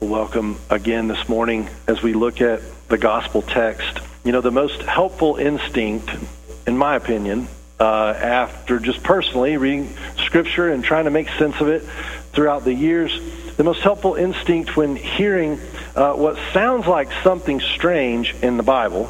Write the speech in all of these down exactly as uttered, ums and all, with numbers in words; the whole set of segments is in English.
Welcome again this morning as we look at the gospel text. You know, the most helpful instinct, in my opinion, uh, after just personally reading Scripture and trying to make sense of it throughout the years, the most helpful instinct when hearing uh, what sounds like something strange in the Bible,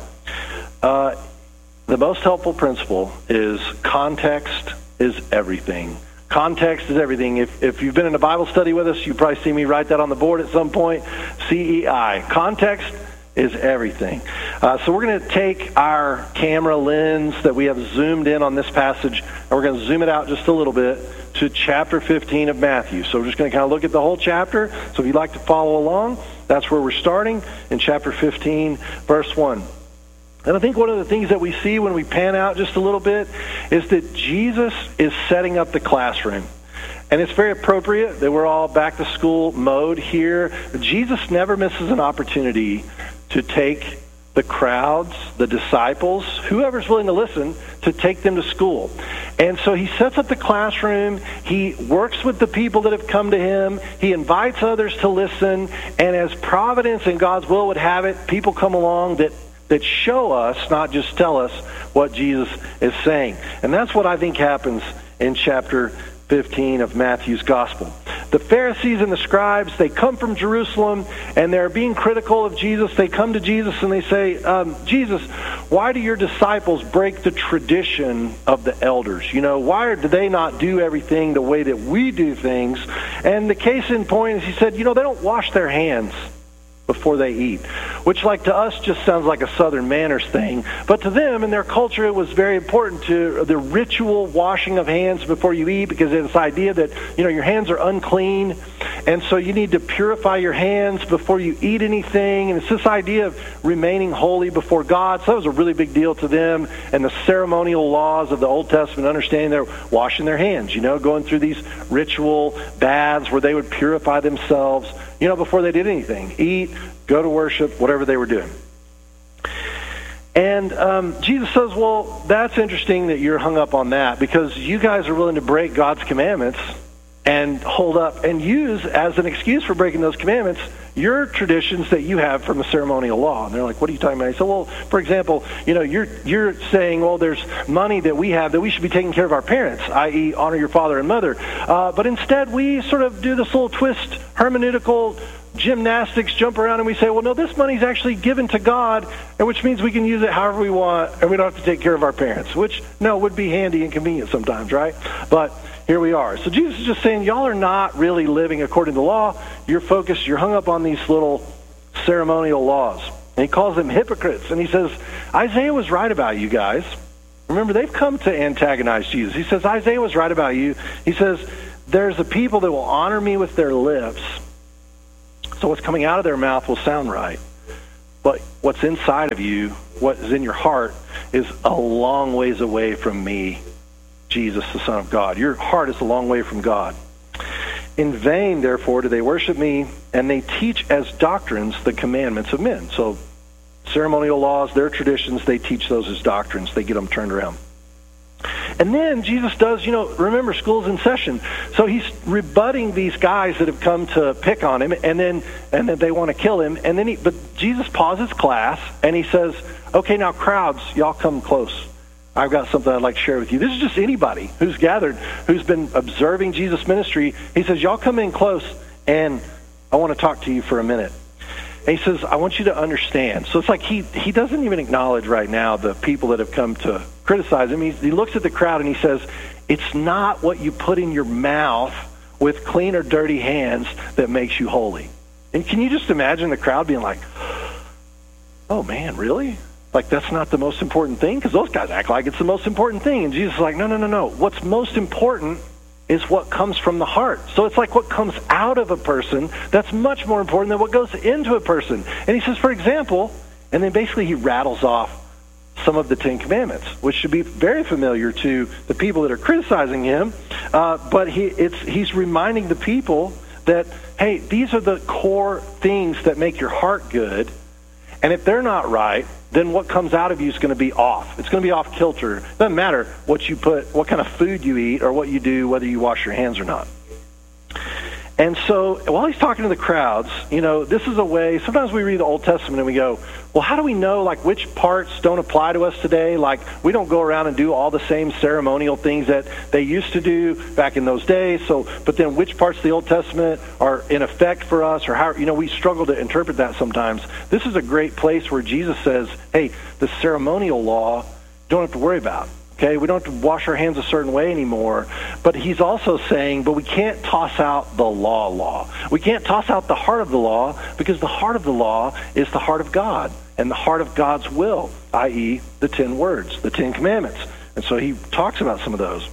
uh, the most helpful principle is context is everything. Context is everything. If if you've been in a Bible study with us, you've probably seen me write that on the board at some point. C E I. Context is everything. Uh, so we're going to take our camera lens that we have zoomed in on this passage, and we're going to zoom it out just a little bit to chapter fifteen of Matthew. So we're just going to kind of look at the whole chapter. So if you'd like to follow along, that's where we're starting, in chapter fifteen, verse one. And I think one of the things that we see when we pan out just a little bit is that Jesus is setting up the classroom. And it's very appropriate that we're all back to school mode here. Jesus never misses an opportunity to take the crowds, the disciples, whoever's willing to listen, to take them to school. And so he sets up the classroom. He works with the people that have come to him. He invites others to listen. And as providence and God's will would have it, people come along that that show us, not just tell us, what Jesus is saying. And that's what I think happens in chapter fifteen of Matthew's gospel. The Pharisees and the scribes, they come from Jerusalem, and they're being critical of Jesus. They come to Jesus and they say, um, Jesus, why do your disciples break the tradition of the elders? You know, why do they not do everything the way that we do things? And the case in point is, he said, you know, they don't wash their hands before they eat, which like to us just sounds like a Southern manners thing, but to them in their culture it was very important, to the ritual washing of hands before you eat, because it's this idea that, you know, your hands are unclean, and so you need to purify your hands before you eat anything, and it's this idea of remaining holy before God. So that was a really big deal to them, and the ceremonial laws of the Old Testament, understanding they're washing their hands, you know, going through these ritual baths where they would purify themselves, you know, before they did anything. Eat, go to worship, whatever they were doing. And um, Jesus says, well, that's interesting that you're hung up on that, because you guys are willing to break God's commandments and hold up and use as an excuse for breaking those commandments your traditions that you have from the ceremonial law. And they're like, what are you talking about? He said, well, for example, you know, you're you're saying, well, there's money that we have that we should be taking care of our parents, that is honor your father and mother. Uh, but instead we sort of do this little twist, hermeneutical gymnastics, jump around, and we say, well, no, this money's actually given to God, and which means we can use it however we want, and we don't have to take care of our parents, which, no, would be handy and convenient sometimes, right? But here we are. So Jesus is just saying, y'all are not really living according to the law. You're focused, you're hung up on these little ceremonial laws. And he calls them hypocrites. And he says, Isaiah was right about you guys. Remember, they've come to antagonize Jesus. He says, Isaiah was right about you. He says, there's a people that will honor me with their lips. So what's coming out of their mouth will sound right. But what's inside of you, what is in your heart, is a long ways away from me, Jesus, the Son of God. Your heart is a long way from God. In vain, therefore, do they worship me, and they teach as doctrines the commandments of men. So ceremonial laws, their traditions, they teach those as doctrines. They get them turned around. And then Jesus does, you know, remember, school's in session. So he's rebutting these guys that have come to pick on him, and then and then they want to kill him. And then he, but Jesus pauses class, and he says, okay, now crowds, y'all come close. I've got something I'd like to share with you. This is just anybody who's gathered, who's been observing Jesus' ministry. He says, y'all come in close, and I want to talk to you for a minute. And he says, I want you to understand. So it's like he, he doesn't even acknowledge right now the people that have come to criticize him. He, he looks at the crowd and he says, it's not what you put in your mouth with clean or dirty hands that makes you holy. And can you just imagine the crowd being like, oh man, really? Like that's not the most important thing? Because those guys act like it's the most important thing. And Jesus is like, no, no, no, no. What's most important is what comes from the heart. So it's like what comes out of a person that's much more important than what goes into a person. And he says, for example, and then basically he rattles off some of the Ten Commandments, which should be very familiar to the people that are criticizing him. Uh, but he, it's, he's reminding the people that, hey, these are the core things that make your heart good. And if they're not right, then what comes out of you is going to be off. It's going to be off kilter. It doesn't matter what you put, what kind of food you eat, or what you do, whether you wash your hands or not. And so while he's talking to the crowds, you know, this is a way, sometimes we read the Old Testament and we go, well, how do we know, like, which parts don't apply to us today? Like, we don't go around and do all the same ceremonial things that they used to do back in those days. So, but then which parts of the Old Testament are in effect for us, or how, you know, we struggle to interpret that sometimes. This is a great place where Jesus says, hey, the ceremonial law, don't have to worry about. Okay, we don't have to wash our hands a certain way anymore. But he's also saying, but we can't toss out the law law. We can't toss out the heart of the law, because the heart of the law is the heart of God and the heart of God's will, that is the ten words, the Ten Commandments. And so he talks about some of those.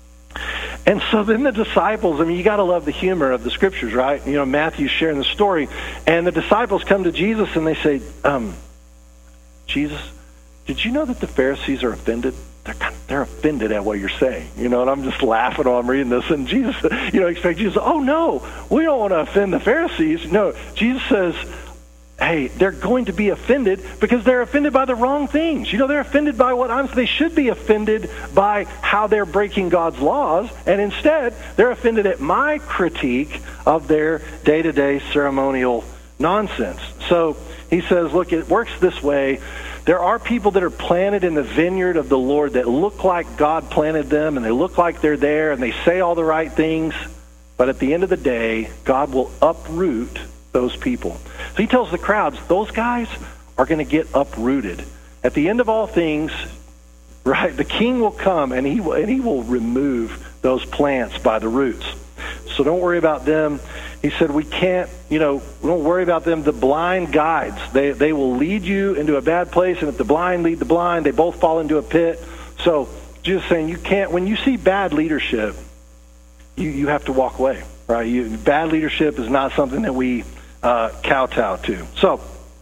And so then the disciples, I mean, you got to love the humor of the scriptures, right? You know, Matthew's sharing the story. And the disciples come to Jesus and they say, um, Jesus, did you know that the Pharisees are offended? They're, kind of, they're offended at what you're saying, you know, and I'm just laughing while I'm reading this. And Jesus, you know, expect Jesus, oh, no, we don't want to offend the Pharisees. No, Jesus says, hey, they're going to be offended because they're offended by the wrong things. You know, they're offended by what I'm, they should be offended by how they're breaking God's laws. And instead, they're offended at my critique of their day-to-day ceremonial nonsense. So he says, look, it works this way. There are people that are planted in the vineyard of the Lord that look like God planted them, and they look like they're there, and they say all the right things. But at the end of the day, God will uproot those people. So he tells the crowds, those guys are going to get uprooted. At the end of all things, right, the king will come, and he will, and he will remove those plants by the roots. So don't worry about them. He said, we can't, you know, we don't worry about them. The blind guides, they they will lead you into a bad place, and if the blind lead the blind, they both fall into a pit. So just saying, you can't, when you see bad leadership, you, you have to walk away, right? You, bad leadership is not something that we uh, kowtow to. So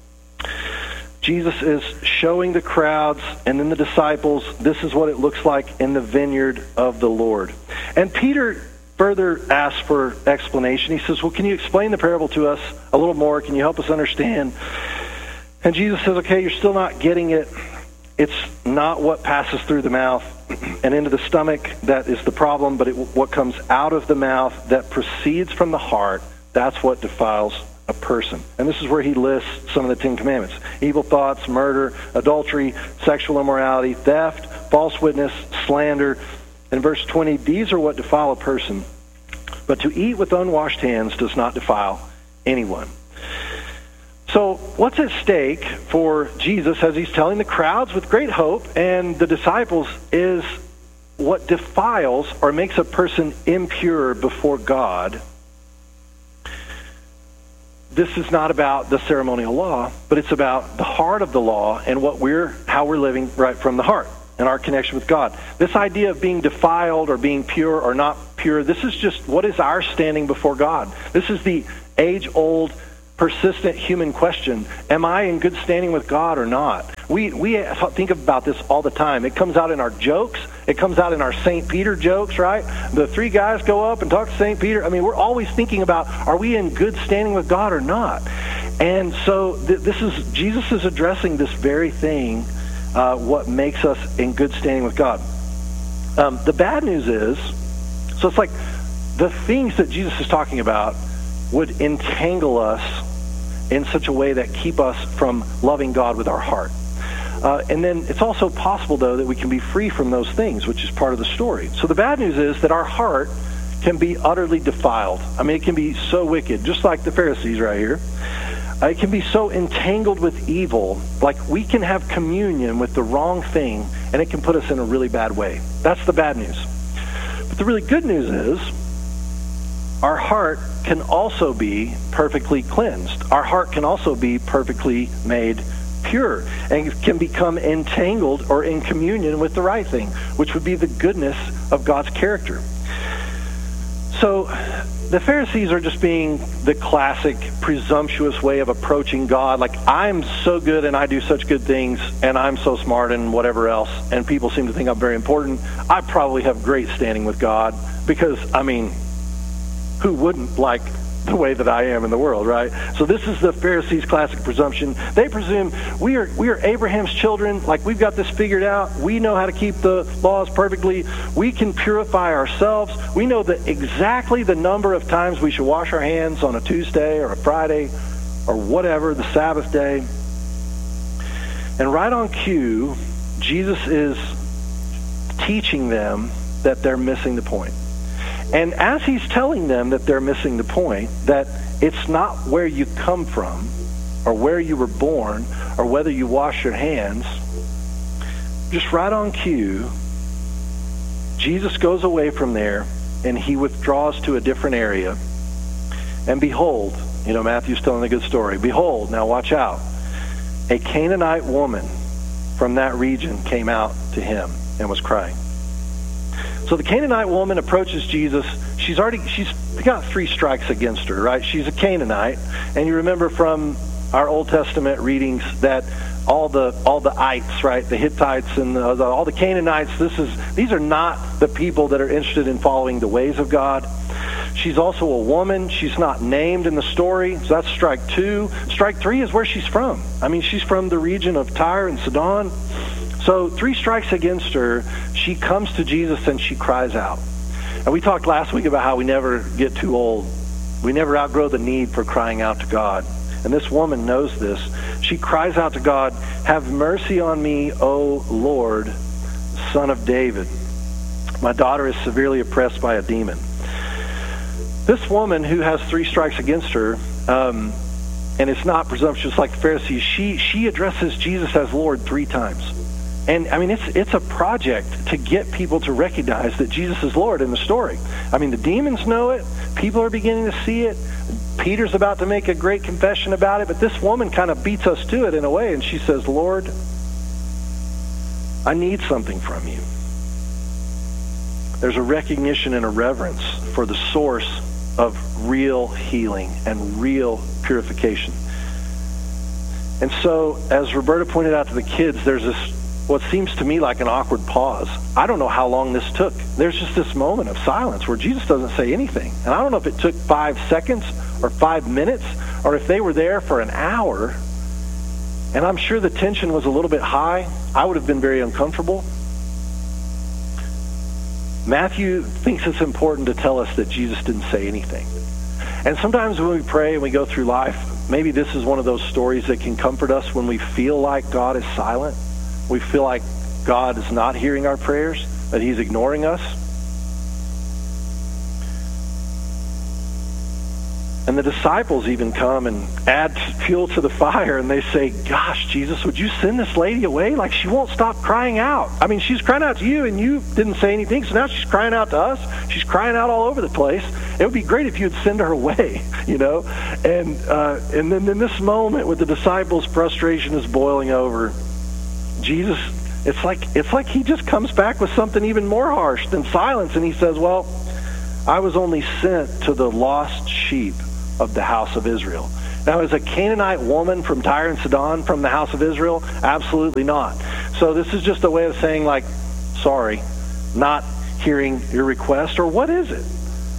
Jesus is showing the crowds and then the disciples, this is what it looks like in the vineyard of the Lord. And Peter further asks for explanation. He says, well, can you explain the parable to us a little more? Can you help us understand? And Jesus says, okay, you're still not getting it. It's not what passes through the mouth and into the stomach that is the problem, but it, what comes out of the mouth that proceeds from the heart, that's what defiles a person. And this is where he lists some of the Ten Commandments. Evil thoughts, murder, adultery, sexual immorality, theft, false witness, slander. In verse twenty, these are what defile a person, but to eat with unwashed hands does not defile anyone. So what's at stake for Jesus as he's telling the crowds with great hope and the disciples is what defiles or makes a person impure before God. This is not about the ceremonial law, but it's about the heart of the law and what we're, how we're living right from the heart and our connection with God. This idea of being defiled or being pure or not pure, this is just what is our standing before God. This is the age-old, persistent human question. Am I in good standing with God or not? We we think about this all the time. It comes out in our jokes. It comes out in our Saint Peter jokes, right? The three guys go up and talk to Saint Peter. I mean, we're always thinking about, are we in good standing with God or not? And so th- this is, Jesus is addressing this very thing, uh, what makes us in good standing with God. Um, the bad news is, so it's like the things that Jesus is talking about would entangle us in such a way that keep us from loving God with our heart. Uh, and then it's also possible, though, that we can be free from those things, which is part of the story. So the bad news is that our heart can be utterly defiled. I mean, it can be so wicked, just like the Pharisees right here. Uh, it can be so entangled with evil, like we can have communion with the wrong thing, and it can put us in a really bad way. That's the bad news. But the really good news is, our heart can also be perfectly cleansed. Our heart can also be perfectly made pure and can become entangled or in communion with the right thing, which would be the goodness of God's character. So the Pharisees are just being the classic presumptuous way of approaching God. Like, I'm so good and I do such good things and I'm so smart and whatever else, and people seem to think I'm very important. I probably have great standing with God because, I mean, who wouldn't like the way that I am in the world, right? So this is the Pharisees' classic presumption. They presume we are we are Abraham's children, like we've got this figured out. We know how to keep the laws perfectly. We can purify ourselves. We know that exactly the number of times we should wash our hands on a Tuesday or a Friday or whatever, the Sabbath day. And right on cue, Jesus is teaching them that they're missing the point. And as he's telling them that they're missing the point, that it's not where you come from or where you were born or whether you wash your hands, just right on cue, Jesus goes away from there and he withdraws to a different area. And behold, you know, Matthew's telling a good story. Behold, now watch out, a Canaanite woman from that region came out to him and was crying. So the Canaanite woman approaches Jesus. She's already, she's got three strikes against her, right? She's a Canaanite. And you remember from our Old Testament readings that all the all the ites, right? The Hittites and the, the, all the Canaanites, this is these are not the people that are interested in following the ways of God. She's also a woman. She's not named in the story. So that's strike two. Strike three is where she's from. I mean, she's from the region of Tyre and Sidon. So three strikes against her, she comes to Jesus and she cries out. And we talked last week about how we never get too old. We never outgrow the need for crying out to God. And this woman knows this. She cries out to God, "Have mercy on me, O Lord, Son of David. My daughter is severely oppressed by a demon." This woman who has three strikes against her, um, and it's not presumptuous like the Pharisees, she, she addresses Jesus as Lord three times. And, I mean, it's it's a project to get people to recognize that Jesus is Lord in the story. I mean, the demons know it. People are beginning to see it. Peter's about to make a great confession about it. But this woman kind of beats us to it in a way. And she says, "Lord, I need something from you." There's a recognition and a reverence for the source of real healing and real purification. And so, as Roberta pointed out to the kids, there's this what seems to me like an awkward pause. I don't know how long this took. There's just this moment of silence where Jesus doesn't say anything. And I don't know if it took five seconds or five minutes or if they were there for an hour. And I'm sure the tension was a little bit high. I would have been very uncomfortable. Matthew thinks it's important to tell us that Jesus didn't say anything. And sometimes when we pray and we go through life, maybe this is one of those stories that can comfort us when we feel like God is silent. We feel like God is not hearing our prayers, that he's ignoring us. And the disciples even come and add fuel to the fire, and they say, "Gosh, Jesus, would you send this lady away? Like, she won't stop crying out. I mean, she's crying out to you, and you didn't say anything, so now she's crying out to us. She's crying out all over the place. It would be great if you'd send her away," you know? And, uh, and then in this moment, with the disciples' frustration is boiling over, Jesus, it's like it's like he just comes back with something even more harsh than silence, and he says, "Well, I was only sent to the lost sheep of the house of Israel." Now, is a Canaanite woman from Tyre and Sidon from the house of Israel? Absolutely not. So this is just a way of saying, like, sorry, not hearing your request, or what is it?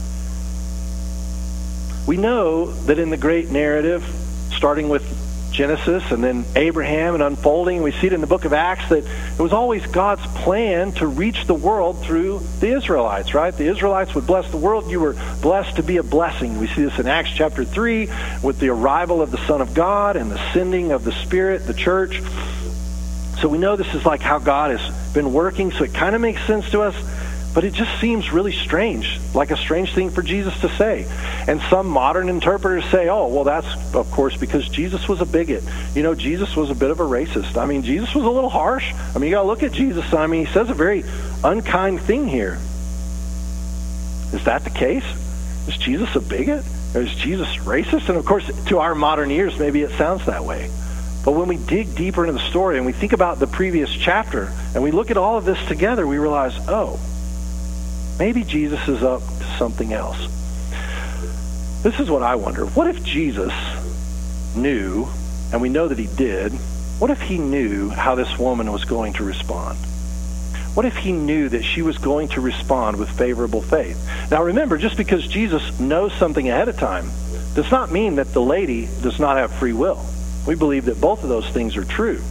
We know that in the great narrative, starting with Genesis and then Abraham and unfolding, we see it in the book of Acts, that it was always God's plan to reach the world through the Israelites, right? The Israelites would bless the world. You were blessed to be a blessing. We see this in Acts chapter three with the arrival of the Son of God and the sending of the Spirit, the church. So we know this is like how God has been working, so it kind of makes sense to us. But it just seems really strange, like a strange thing for Jesus to say. And some modern interpreters say, oh, well, that's, of course, because Jesus was a bigot. You know, Jesus was a bit of a racist. I mean, Jesus was a little harsh. I mean, you got to look at Jesus. I mean, he says a very unkind thing here. Is that the case? Is Jesus a bigot? Or is Jesus racist? And, of course, to our modern ears, maybe it sounds that way. But when we dig deeper into the story and we think about the previous chapter and we look at all of this together, we realize, oh, maybe Jesus is up to something else. This is what I wonder. What if Jesus knew, and we know that he did, what if he knew how this woman was going to respond? What if he knew that she was going to respond with favorable faith? Now remember, just because Jesus knows something ahead of time does not mean that the lady does not have free will. We believe that both of those things are true.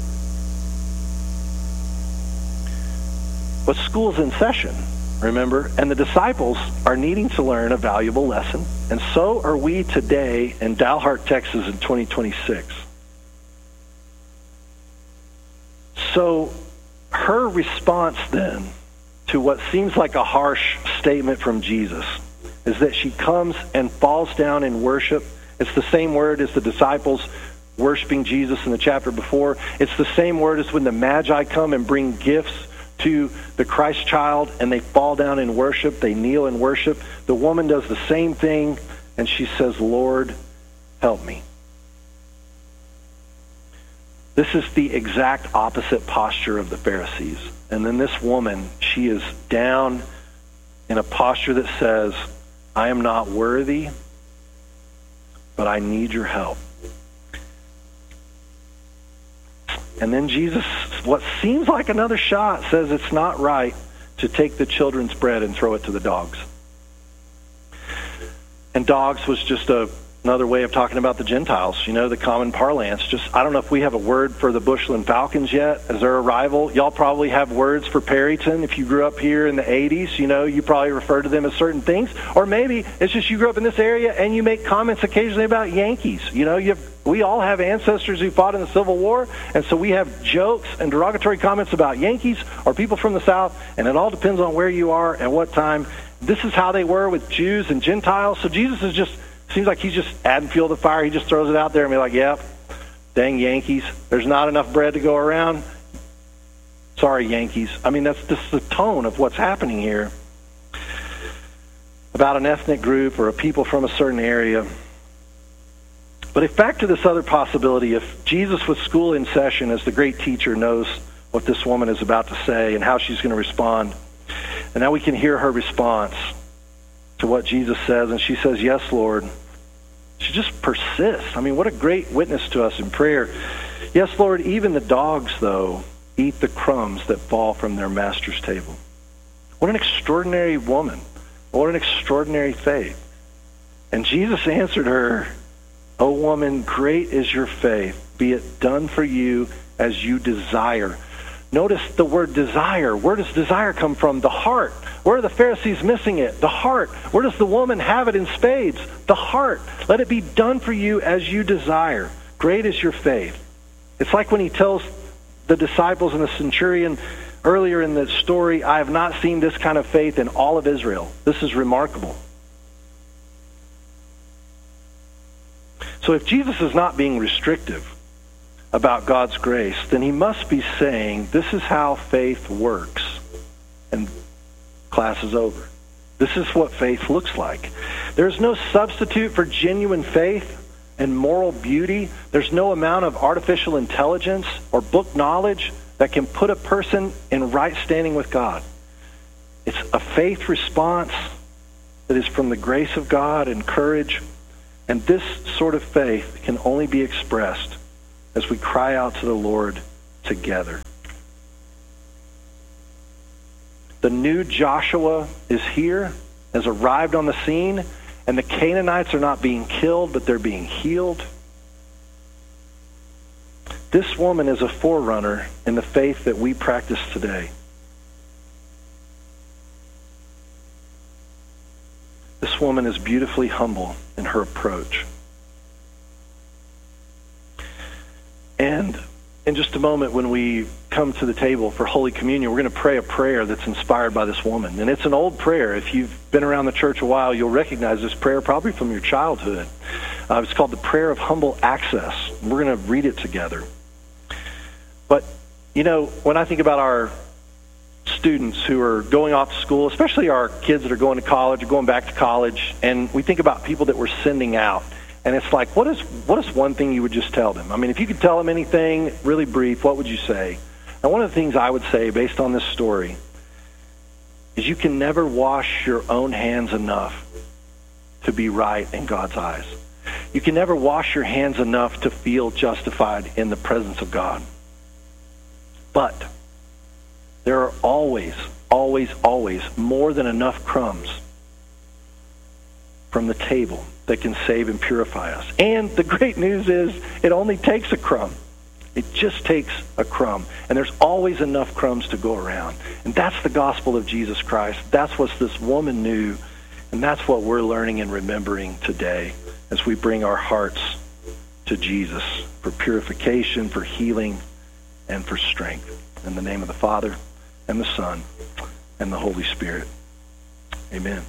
But school's in session, remember? And the disciples are needing to learn a valuable lesson. And so are we today in Dalhart, Texas in twenty twenty-six. So her response then to what seems like a harsh statement from Jesus is that she comes and falls down in worship. It's the same word as the disciples worshiping Jesus in the chapter before. It's the same word as when the Magi come and bring gifts to the Christ child and they fall down in worship. They kneel in worship. The woman does the same thing and she says, Lord, help me. This is the exact opposite posture of the Pharisees. And then this woman, she is down in a posture that says, I am not worthy, but I need your help. And then Jesus, what seems like another shot, says it's not right to take the children's bread and throw it to the dogs. And dogs was just a, another way of talking about the Gentiles, you know, the common parlance. Just, I don't know if we have a word for the Bushland Falcons yet as their arrival. Y'all probably have words for Perryton. If you grew up here in the eighties, you know, you probably refer to them as certain things. Or maybe it's just you grew up in this area and you make comments occasionally about Yankees. You know, you have, we all have ancestors who fought in the Civil War, and so we have jokes and derogatory comments about Yankees or people from the South, and it all depends on where you are and what time. This is how they were with Jews and Gentiles. So Jesus is just, seems like he's just adding fuel to the fire. He just throws it out there and be like, yep, dang Yankees. There's not enough bread to go around. Sorry, Yankees. I mean, that's just the tone of what's happening here about an ethnic group or a people from a certain area. But if back to this other possibility, if Jesus with school in session as the great teacher knows what this woman is about to say and how she's going to respond, and now we can hear her response to what Jesus says, and she says, yes, Lord. She just persists. I mean, what a great witness to us in prayer. Yes, Lord, even the dogs, though, eat the crumbs that fall from their master's table. What an extraordinary woman. What an extraordinary faith. And Jesus answered her, O woman, great is your faith. Be it done for you as you desire. Notice the word desire. Where does desire come from? The heart. Where are the Pharisees missing it? The heart. Where does the woman have it in spades? The heart. Let it be done for you as you desire. Great is your faith. It's like when he tells the disciples and the centurion earlier in the story, I have not seen this kind of faith in all of Israel. This is remarkable. So if Jesus is not being restrictive about God's grace, then he must be saying, this is how faith works. And class is over. This is what faith looks like. There's no substitute for genuine faith and moral beauty. There's no amount of artificial intelligence or book knowledge that can put a person in right standing with God. It's a faith response that is from the grace of God and courage. And this sort of faith can only be expressed as we cry out to the Lord together. The new Joshua is here, has arrived on the scene, and the Canaanites are not being killed, but they're being healed. This woman is a forerunner in the faith that we practice today. This woman is beautifully humble in her approach. And in just a moment, when we come to the table for Holy Communion, we're going to pray a prayer that's inspired by this woman. And it's an old prayer. If you've been around the church a while, you'll recognize this prayer probably from your childhood. Uh, it's called the Prayer of Humble Access. We're going to read it together. But, you know, when I think about our students who are going off to school, especially our kids that are going to college or going back to college, and we think about people that we're sending out, and it's like, what is what is one thing you would just tell them? I mean, if you could tell them anything really brief, what would you say? And one of the things I would say based on this story is you can never wash your own hands enough to be right in God's eyes. You can never wash your hands enough to feel justified in the presence of God. But there are always, always, always more than enough crumbs from the table that can save and purify us. And the great news is it only takes a crumb. It just takes a crumb. And there's always enough crumbs to go around. And that's the gospel of Jesus Christ. That's what this woman knew. And that's what we're learning and remembering today as we bring our hearts to Jesus for purification, for healing, and for strength. In the name of the Father, and the Son, and the Holy Spirit. Amen.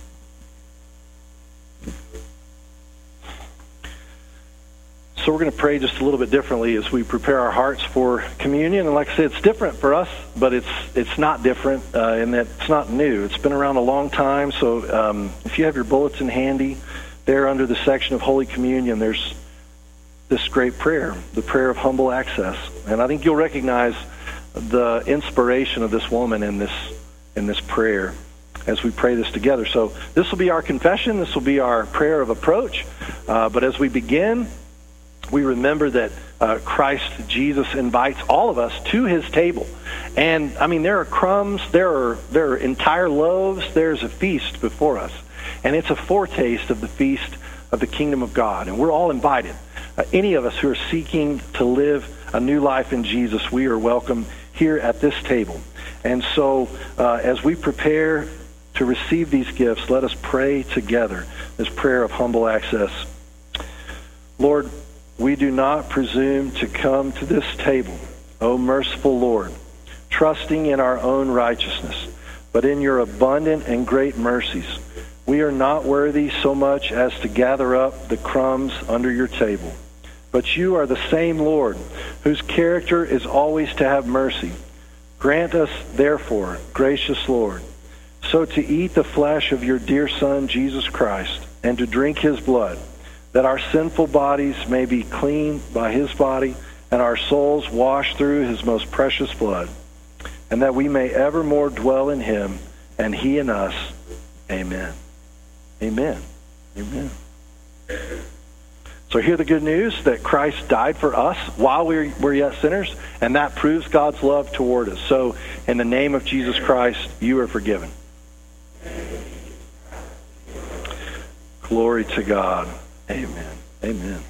So we're going to pray just a little bit differently as we prepare our hearts for communion. And like I said, it's different for us, but it's it's not different uh, in that it's not new. It's been around a long time. So um, if you have your bulletin handy, there under the section of Holy Communion, there's this great prayer, the prayer of humble access. And I think you'll recognize the inspiration of this woman in this in this prayer as we pray this together. So this will be our confession. This will be our prayer of approach. Uh, but as we begin, we remember that uh, Christ Jesus invites all of us to his table. And, I mean, there are crumbs, there are, there are entire loaves, there's a feast before us. And it's a foretaste of the feast of the kingdom of God. And we're all invited. Uh, any of us who are seeking to live a new life in Jesus, we are welcome here at this table. And so uh, as we prepare to receive these gifts, let us pray together this prayer of humble access. Lord, we do not presume to come to this table, O merciful Lord, trusting in our own righteousness, but in your abundant and great mercies. We are not worthy so much as to gather up the crumbs under your table. But you are the same Lord, whose character is always to have mercy. Grant us, therefore, gracious Lord, so to eat the flesh of your dear Son, Jesus Christ, and to drink his blood, that our sinful bodies may be cleaned by his body, and our souls washed through his most precious blood, and that we may evermore dwell in him, and he in us. Amen. Amen. Amen. So hear the good news that Christ died for us while we were yet sinners, and that proves God's love toward us. So in the name of Jesus Christ, you are forgiven. Glory to God. Amen. Amen.